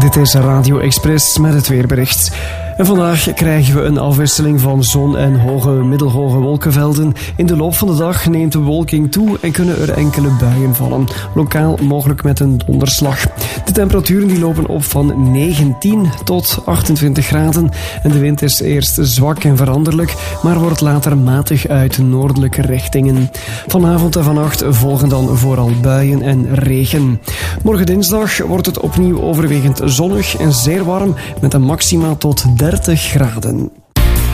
Dit is Radio Express met het weerbericht. En vandaag krijgen we een afwisseling van zon en middelhoge wolkenvelden. In de loop van de dag neemt de bewolking toe en kunnen er enkele buien vallen. Lokaal mogelijk met een donderslag. De temperaturen die lopen op van 19 tot 28 graden. En de wind is eerst zwak en veranderlijk, maar wordt later matig uit noordelijke richtingen. Vanavond en vannacht volgen dan vooral buien en regen. Morgen dinsdag wordt het opnieuw overwegend zonnig en zeer warm met een maxima tot 30 graden.